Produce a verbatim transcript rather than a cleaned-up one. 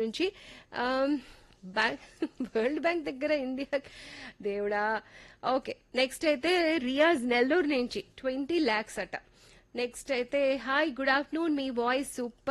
నుంచి bank world bank దగ్గర India దేవుడా. ఓకే, నెక్స్ట్ అయితే రియాజ్ నెల్లూరు నుంచి ట్వంటీ ల్యాక్స్ అట. నెక్స్ట్ అయితే హాయ్ గుడ్ ఆఫ్టర్నూన్, మీ వాయిస్ సూపర్